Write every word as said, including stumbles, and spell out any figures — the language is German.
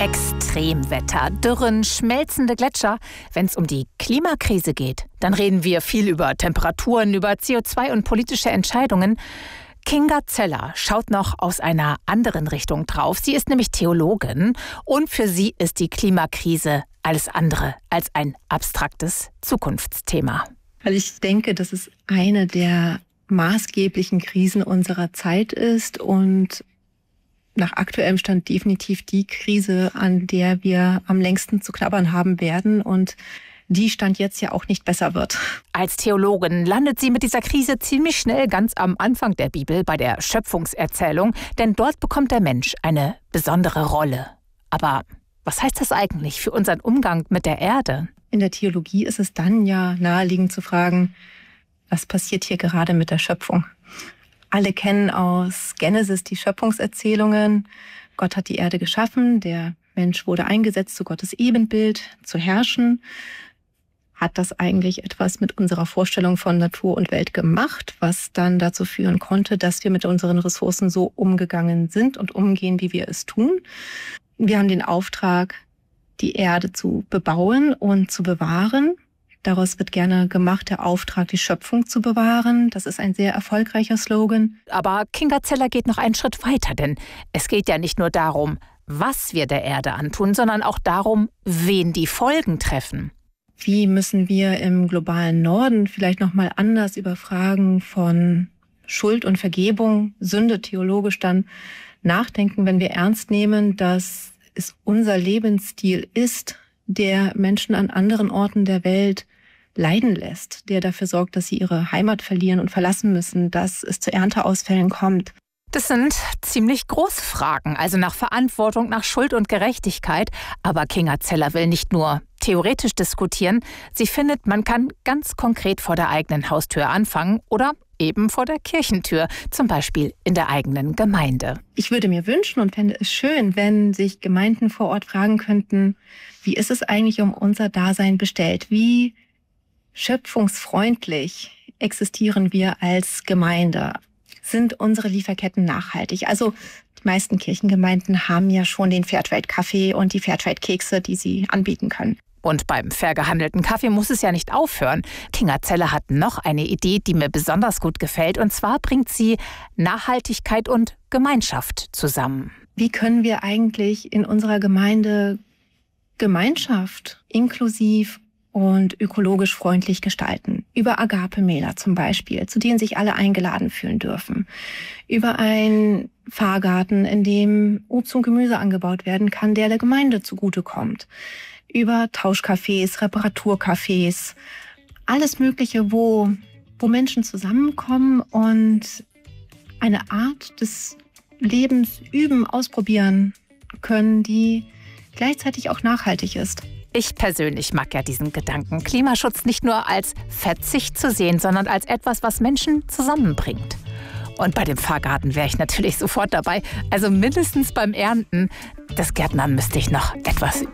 Extremwetter, Dürren, schmelzende Gletscher. Wenn es um die Klimakrise geht, dann reden wir viel über Temperaturen, über C O zwei und politische Entscheidungen. Kinga Zeller schaut noch aus einer anderen Richtung drauf. Sie ist nämlich Theologin und für sie ist die Klimakrise alles andere als ein abstraktes Zukunftsthema. Also ich denke, dass es eine der maßgeblichen Krisen unserer Zeit ist und nach aktuellem Stand definitiv die Krise, an der wir am längsten zu knabbern haben werden und die Stand jetzt ja auch nicht besser wird. Als Theologin landet sie mit dieser Krise ziemlich schnell ganz am Anfang der Bibel bei der Schöpfungserzählung, denn dort bekommt der Mensch eine besondere Rolle. Aber was heißt das eigentlich für unseren Umgang mit der Erde? In der Theologie ist es dann ja naheliegend zu fragen, was passiert hier gerade mit der Schöpfung? Alle kennen aus Genesis die Schöpfungserzählungen. Gott hat die Erde geschaffen, der Mensch wurde eingesetzt, zu Gottes Ebenbild zu herrschen. Hat das eigentlich etwas mit unserer Vorstellung von Natur und Welt gemacht, was dann dazu führen konnte, dass wir mit unseren Ressourcen so umgegangen sind und umgehen, wie wir es tun? Wir haben den Auftrag, die Erde zu bebauen und zu bewahren. Daraus wird gerne gemacht, der Auftrag, die Schöpfung zu bewahren. Das ist ein sehr erfolgreicher Slogan. Aber Kinga Zeller geht noch einen Schritt weiter, denn es geht ja nicht nur darum, was wir der Erde antun, sondern auch darum, wen die Folgen treffen. Wie müssen wir im globalen Norden vielleicht noch mal anders über Fragen von Schuld und Vergebung, Sünde theologisch dann nachdenken, wenn wir ernst nehmen, dass es unser Lebensstil ist, der Menschen an anderen Orten der Welt leiden lässt, der dafür sorgt, dass sie ihre Heimat verlieren und verlassen müssen, dass es zu Ernteausfällen kommt. Das sind ziemlich große Fragen, also nach Verantwortung, nach Schuld und Gerechtigkeit. Aber Kinga Zeller will nicht nur theoretisch diskutieren. Sie findet, man kann ganz konkret vor der eigenen Haustür anfangen oder eben vor der Kirchentür, zum Beispiel in der eigenen Gemeinde. Ich würde mir wünschen und fände es schön, wenn sich Gemeinden vor Ort fragen könnten, wie ist es eigentlich um unser Dasein bestellt? Wie schöpfungsfreundlich existieren wir als Gemeinde? Sind unsere Lieferketten nachhaltig? Also die meisten Kirchengemeinden haben ja schon den Fairtrade-Kaffee und die Fairtrade-Kekse, die sie anbieten können. Und beim fair gehandelten Kaffee muss es ja nicht aufhören. Kinga Zeller hat noch eine Idee, die mir besonders gut gefällt. Und zwar bringt sie Nachhaltigkeit und Gemeinschaft zusammen. Wie können wir eigentlich in unserer Gemeinde Gemeinschaft inklusiv und ökologisch freundlich gestalten? Über Agape-Mäler zum Beispiel, zu denen sich alle eingeladen fühlen dürfen. Über einen Pfarrgarten, in dem Obst und Gemüse angebaut werden kann, der der Gemeinde zugutekommt. Über Tauschcafés, Reparaturcafés, alles Mögliche, wo, wo Menschen zusammenkommen und eine Art des Lebens üben, ausprobieren können, die gleichzeitig auch nachhaltig ist. Ich persönlich mag ja diesen Gedanken, Klimaschutz nicht nur als Verzicht zu sehen, sondern als etwas, was Menschen zusammenbringt. Und bei dem Pfarrgarten wäre ich natürlich sofort dabei. Also mindestens beim Ernten. Das Gärtnern müsste ich noch etwas